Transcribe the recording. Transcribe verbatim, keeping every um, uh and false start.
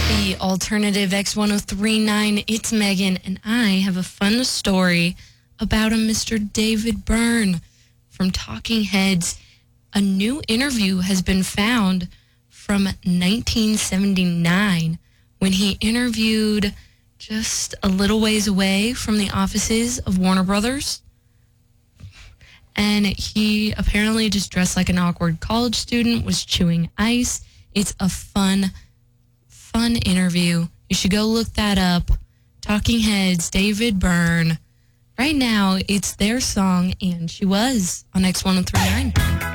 The Alternative X ten thirty-nine, it's Megan, and I have a fun story about a Mister David Byrne from Talking Heads. A new interview has been found from nineteen seventy-nine when he interviewed just a little ways away from the offices of Warner Brothers. And he apparently just dressed like an awkward college student, was chewing ice. It's a fun Fun interview. You should go look that up. Talking Heads, David Byrne. Right now, it's their song, And She Was, on X ten thirty-nine.